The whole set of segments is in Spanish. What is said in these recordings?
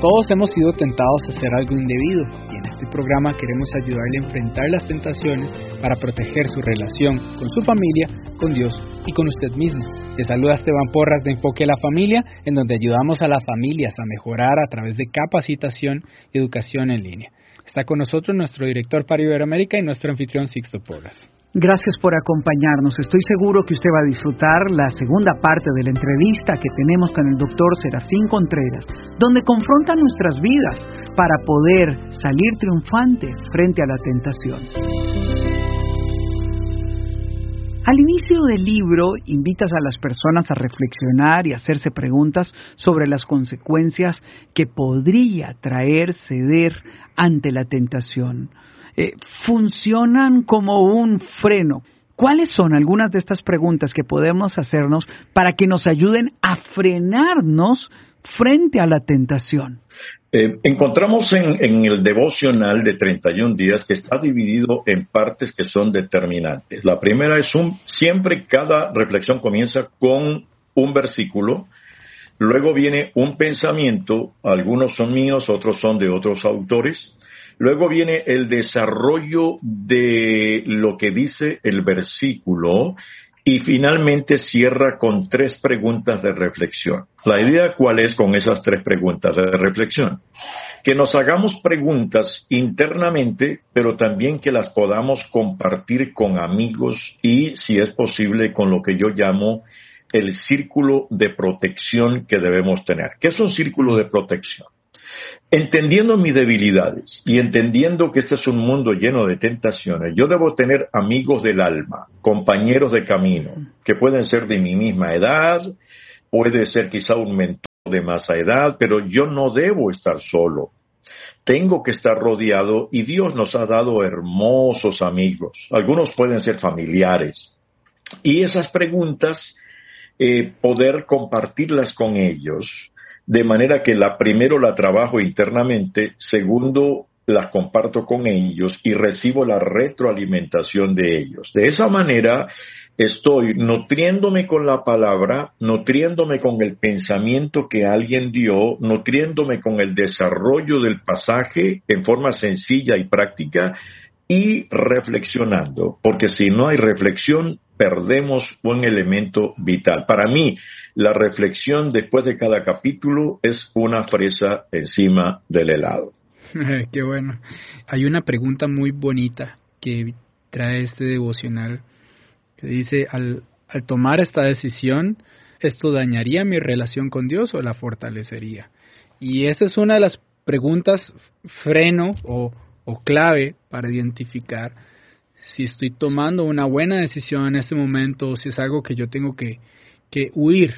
Todos hemos sido tentados a hacer algo indebido y en este programa queremos ayudarle a enfrentar las tentaciones para proteger su relación con su familia, con Dios y con usted mismo. Le saluda Esteban Porras de Enfoque a la Familia, en donde ayudamos a las familias a mejorar a través de capacitación y educación en línea. Está con nosotros nuestro director para Iberoamérica y nuestro anfitrión Sixto Porras. Gracias por acompañarnos. Estoy seguro que usted va a disfrutar la segunda parte de la entrevista que tenemos con el doctor Serafín Contreras, donde confronta nuestras vidas para poder salir triunfantes frente a la tentación. Al inicio del libro, invitas a las personas a reflexionar y hacerse preguntas sobre las consecuencias que podría traer ceder ante la tentación. Funcionan como un freno. ¿Cuáles son algunas de estas preguntas que podemos hacernos para que nos ayuden a frenarnos frente a la tentación? Encontramos en el devocional de 31 días que está dividido en partes que son determinantes. La primera es siempre cada reflexión comienza con un versículo, luego viene un pensamiento, algunos son míos, otros son de otros autores. Luego viene el desarrollo de lo que dice el versículo y finalmente cierra con 3 preguntas de reflexión. La idea, ¿cuál es con esas 3 preguntas de reflexión? Que nos hagamos preguntas internamente, pero también que las podamos compartir con amigos y, si es posible, con lo que yo llamo el círculo de protección que debemos tener. ¿Qué es un círculo de protección? Entendiendo mis debilidades y entendiendo que este es un mundo lleno de tentaciones, yo debo tener amigos del alma, compañeros de camino, que pueden ser de mi misma edad, puede ser quizá un mentor de más edad, pero yo no debo estar solo. Tengo que estar rodeado y Dios nos ha dado hermosos amigos. Algunos pueden ser familiares. Y esas preguntas, poder compartirlas con ellos, de manera que primero la trabajo internamente, segundo las comparto con ellos y recibo la retroalimentación de ellos. De esa manera estoy nutriéndome con la palabra, nutriéndome con el pensamiento que alguien dio, nutriéndome con el desarrollo del pasaje en forma sencilla y práctica y reflexionando, porque si no hay reflexión, perdemos un elemento vital. Para mí, la reflexión después de cada capítulo es una fresa encima del helado. Qué bueno. Hay una pregunta muy bonita que trae este devocional que dice, al tomar esta decisión, ¿esto dañaría mi relación con Dios o la fortalecería? Y esa es una de las preguntas freno o clave para identificar si estoy tomando una buena decisión en este momento o si es algo que yo tengo que huir.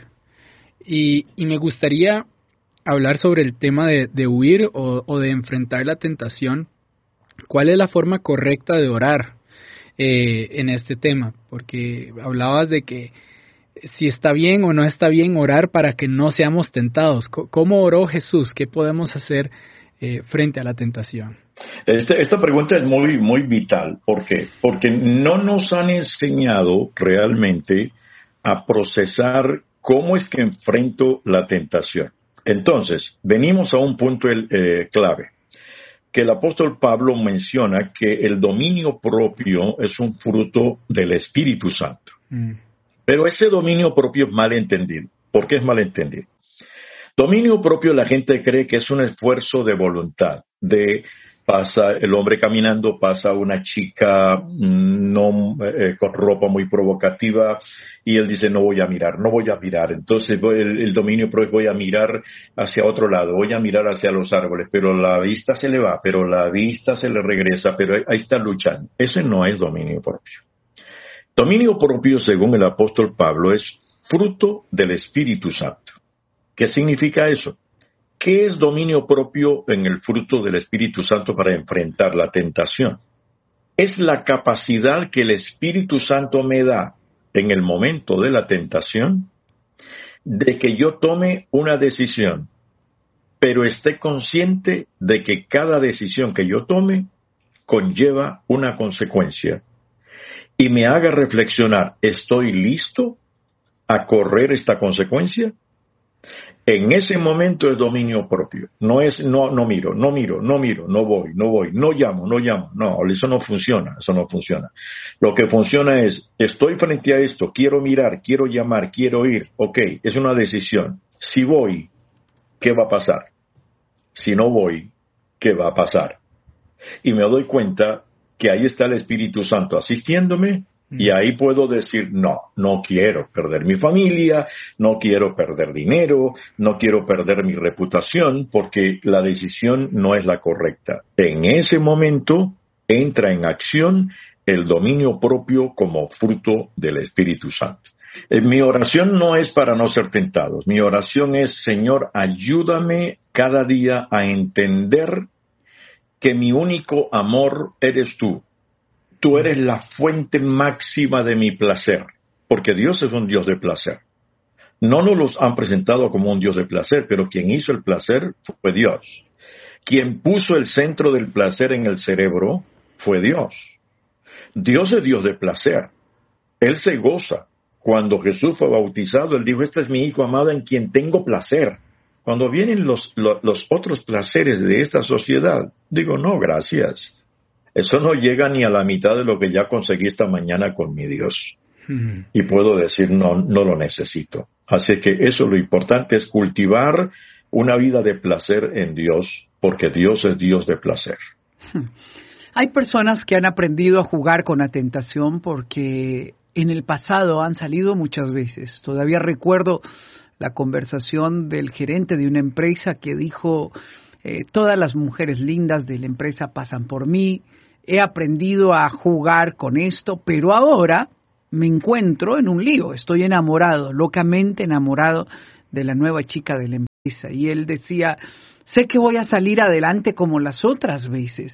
Y me gustaría hablar sobre el tema de huir o de enfrentar la tentación. ¿Cuál es la forma correcta de orar en este tema? Porque hablabas de que si está bien o no está bien orar para que no seamos tentados. ¿Cómo oró Jesús? ¿Qué podemos hacer frente a la tentación? Esta pregunta es muy, muy vital. ¿Por qué? Porque no nos han enseñado realmente a procesar cómo es que enfrento la tentación. Entonces, venimos a un punto clave, que el apóstol Pablo menciona que el dominio propio es un fruto del Espíritu Santo. Pero ese dominio propio es mal entendido. ¿Por qué es mal entendido? Dominio propio, la gente cree que es un esfuerzo de voluntad, pasa el hombre caminando, pasa una chica con ropa muy provocativa y él dice no voy a mirar. Entonces el dominio propio, voy a mirar hacia otro lado, voy a mirar hacia los árboles, pero la vista se le va, pero la vista se le regresa, pero ahí está luchando. Ese no es dominio propio. Dominio propio, según el apóstol Pablo, es fruto del Espíritu Santo. ¿Qué significa eso? ¿Qué es dominio propio en el fruto del Espíritu Santo para enfrentar la tentación? Es la capacidad que el Espíritu Santo me da en el momento de la tentación de que yo tome una decisión, pero esté consciente de que cada decisión que yo tome conlleva una consecuencia y me haga reflexionar, ¿estoy listo a correr esta consecuencia? En ese momento es dominio propio. No es no miro, no voy, no llamo. No, eso no funciona. Lo que funciona es, estoy frente a esto, quiero mirar, quiero llamar, quiero ir. Ok, es una decisión. Si voy, ¿qué va a pasar? Si no voy, ¿qué va a pasar? Y me doy cuenta que ahí está el Espíritu Santo asistiéndome. Y ahí puedo decir, no quiero perder mi familia, no quiero perder dinero, no quiero perder mi reputación, porque la decisión no es la correcta. En ese momento entra en acción el dominio propio como fruto del Espíritu Santo. Mi oración no es para no ser tentados. Mi oración es, Señor, ayúdame cada día a entender que mi único amor eres tú. Tú eres la fuente máxima de mi placer, porque Dios es un Dios de placer. No nos los han presentado como un Dios de placer, pero quien hizo el placer fue Dios. Quien puso el centro del placer en el cerebro fue Dios. Dios es Dios de placer. Él se goza. Cuando Jesús fue bautizado, Él dijo, este es mi Hijo amado en quien tengo placer. Cuando vienen los otros placeres de esta sociedad, digo, no, gracias. Eso no llega ni a la mitad de lo que ya conseguí esta mañana con mi Dios. Y puedo decir, no lo necesito. Así que eso, lo importante es cultivar una vida de placer en Dios, porque Dios es Dios de placer. Hay personas que han aprendido a jugar con la tentación porque en el pasado han salido muchas veces. Todavía recuerdo la conversación del gerente de una empresa que dijo, todas las mujeres lindas de la empresa pasan por mí, he aprendido a jugar con esto, pero ahora me encuentro en un lío, estoy enamorado, locamente enamorado de la nueva chica de la empresa. Y él decía, sé que voy a salir adelante como las otras veces.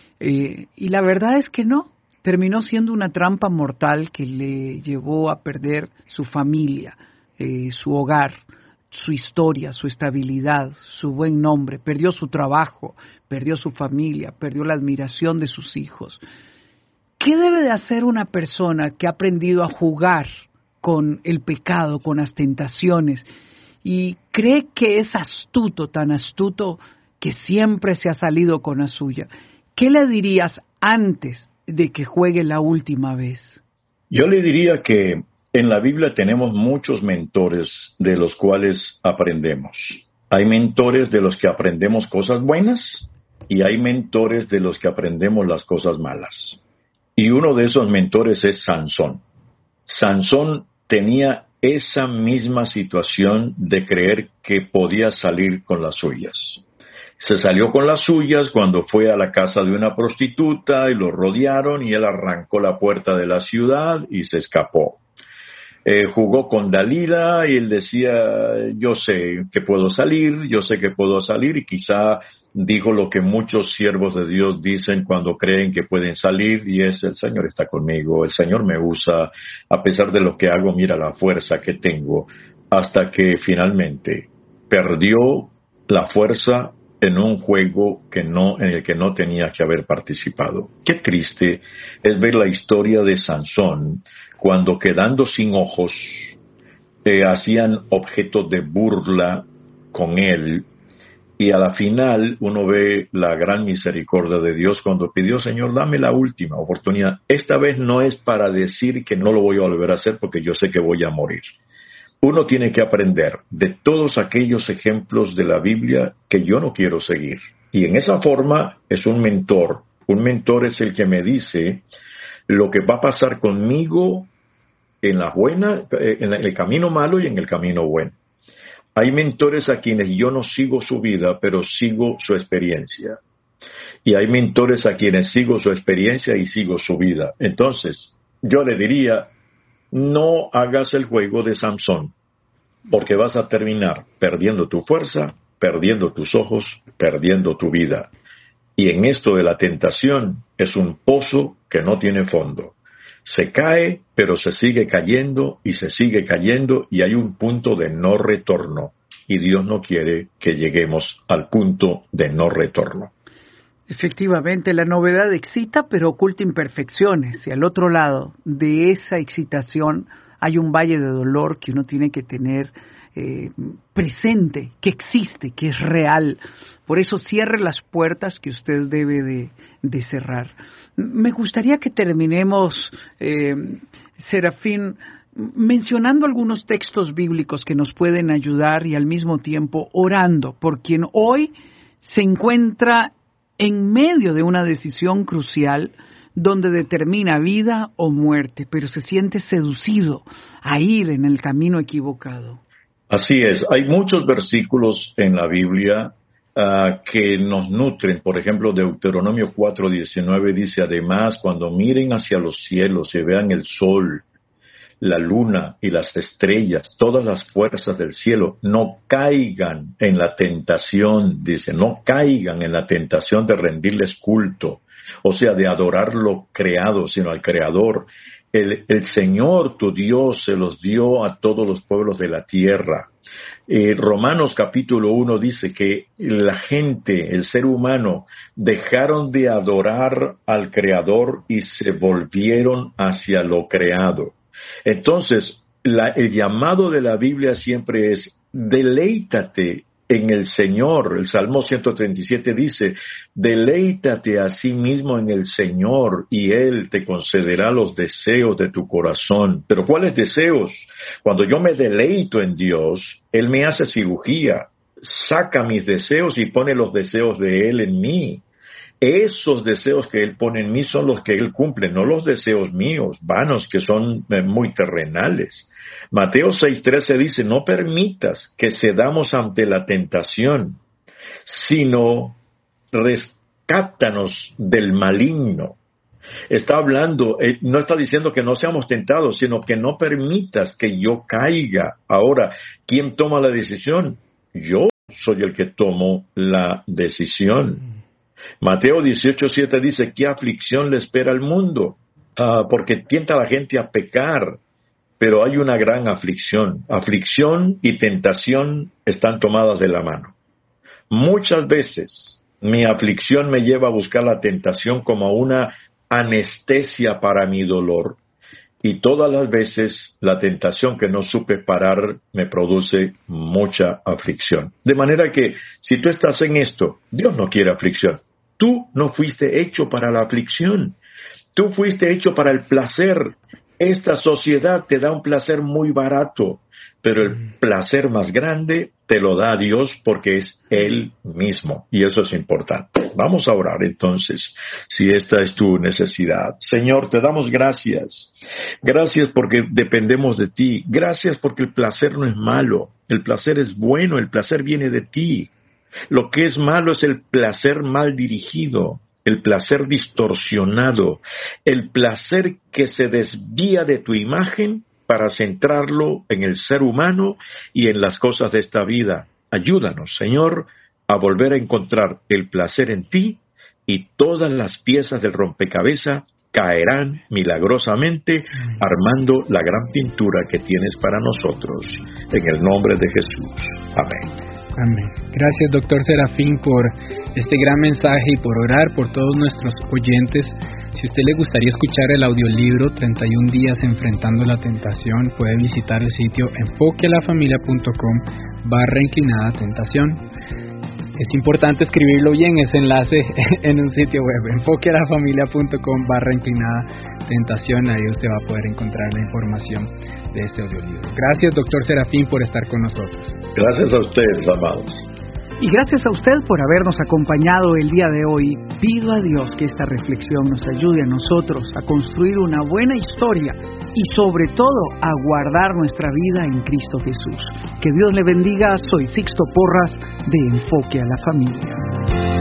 Y la verdad es que no, terminó siendo una trampa mortal que le llevó a perder su familia, su hogar, su historia, su estabilidad, su buen nombre, perdió su trabajo, perdió su familia, perdió la admiración de sus hijos. ¿Qué debe de hacer una persona que ha aprendido a jugar con el pecado, con las tentaciones, y cree que es astuto, tan astuto que siempre se ha salido con la suya? ¿Qué le dirías antes de que juegue la última vez? Yo le diría que en la Biblia tenemos muchos mentores de los cuales aprendemos. Hay mentores de los que aprendemos cosas buenas y hay mentores de los que aprendemos las cosas malas. Y uno de esos mentores es Sansón. Sansón tenía esa misma situación de creer que podía salir con las suyas. Se salió con las suyas cuando fue a la casa de una prostituta y lo rodearon y él arrancó la puerta de la ciudad y se escapó. Jugó con Dalila y él decía, yo sé que puedo salir y quizá dijo lo que muchos siervos de Dios dicen cuando creen que pueden salir y es, el Señor está conmigo, el Señor me usa, a pesar de lo que hago, mira la fuerza que tengo, hasta que finalmente perdió la fuerza en un juego en el que no tenía que haber participado. Qué triste es ver la historia de Sansón, cuando quedando sin ojos, hacían objeto de burla con él, y a la final uno ve la gran misericordia de Dios cuando pidió, Señor, dame la última oportunidad. Esta vez no es para decir que no lo voy a volver a hacer porque yo sé que voy a morir. Uno tiene que aprender de todos aquellos ejemplos de la Biblia que yo no quiero seguir. Y en esa forma es un mentor. Un mentor es el que me dice lo que va a pasar conmigo en la buena, en el camino malo y en el camino bueno. Hay mentores a quienes yo no sigo su vida, pero sigo su experiencia. Y hay mentores a quienes sigo su experiencia y sigo su vida. Entonces, yo le diría, no hagas el juego de Sansón, porque vas a terminar perdiendo tu fuerza, perdiendo tus ojos, perdiendo tu vida. Y en esto de la tentación es un pozo que no tiene fondo. Se cae, pero se sigue cayendo y se sigue cayendo y hay un punto de no retorno. Y Dios no quiere que lleguemos al punto de no retorno. Efectivamente, la novedad excita, pero oculta imperfecciones. Y al otro lado de esa excitación hay un valle de dolor que uno tiene que tener presente, que existe, que es real. Por eso cierre las puertas que usted debe de cerrar. Me gustaría que terminemos, Serafín, mencionando algunos textos bíblicos que nos pueden ayudar y al mismo tiempo orando por quien hoy se encuentra en medio de una decisión crucial donde determina vida o muerte, pero se siente seducido a ir en el camino equivocado. Así es, hay muchos versículos en la Biblia que nos nutren. Por ejemplo, Deuteronomio 4:19 dice: además, cuando miren hacia los cielos y vean el sol, la luna y las estrellas, todas las fuerzas del cielo, no caigan en la tentación, dice, no caigan en la tentación de rendirles culto, o sea, de adorar lo creado, sino al Creador. El Señor, tu Dios, se los dio a todos los pueblos de la tierra. Romanos capítulo 1 dice que la gente, el ser humano, dejaron de adorar al Creador y se volvieron hacia lo creado. Entonces, el llamado de la Biblia siempre es: deleítate en el Señor. El Salmo 137 dice: deleítate a sí mismo en el Señor y Él te concederá los deseos de tu corazón. ¿Pero cuáles deseos? Cuando yo me deleito en Dios, Él me hace cirugía, saca mis deseos y pone los deseos de Él en mí. Esos deseos que Él pone en mí son los que Él cumple, no los deseos míos, vanos, que son muy terrenales. Mateo 6:13 dice: no permitas que cedamos ante la tentación, sino rescátanos del maligno. Está hablando, no está diciendo que no seamos tentados, sino que no permitas que yo caiga. Ahora, ¿quién toma la decisión? Yo soy el que tomo la decisión. Mateo 18:7 dice: ¿qué aflicción le espera al mundo? Porque tienta a la gente a pecar, pero hay una gran aflicción. Aflicción y tentación están tomadas de la mano. Muchas veces mi aflicción me lleva a buscar la tentación como una anestesia para mi dolor, y todas las veces la tentación que no supe parar me produce mucha aflicción. De manera que si tú estás en esto, Dios no quiere aflicción. Tú no fuiste hecho para la aflicción. Tú fuiste hecho para el placer. Esta sociedad te da un placer muy barato, pero el placer más grande te lo da Dios porque es Él mismo. Y eso es importante. Vamos a orar entonces, si esta es tu necesidad. Señor, te damos gracias. Gracias porque dependemos de ti. Gracias porque el placer no es malo. El placer es bueno. El placer viene de ti. Lo que es malo es el placer mal dirigido, el placer distorsionado, el placer que se desvía de tu imagen para centrarlo en el ser humano y en las cosas de esta vida. Ayúdanos, Señor, a volver a encontrar el placer en ti, y todas las piezas del rompecabezas caerán milagrosamente armando la gran pintura que tienes para nosotros. En el nombre de Jesús. Amén. Amén. Gracias, doctor Serafín, por este gran mensaje y por orar por todos nuestros oyentes. Si a usted le gustaría escuchar el audiolibro 31 días enfrentando la tentación, puede visitar el sitio enfoquealafamilia.com/tentación. Es importante escribirlo bien, ese enlace en un sitio web, enfoquealafamilia.com/tentación. Ahí usted va a poder encontrar la información de este audiolibro. Gracias, doctor Serafín, por estar con nosotros. Gracias a ustedes, amados. Y gracias a usted por habernos acompañado el día de hoy. Pido a Dios que esta reflexión nos ayude a nosotros a construir una buena historia y sobre todo a guardar nuestra vida en Cristo Jesús. Que Dios le bendiga. Soy Sixto Porras de Enfoque a la Familia.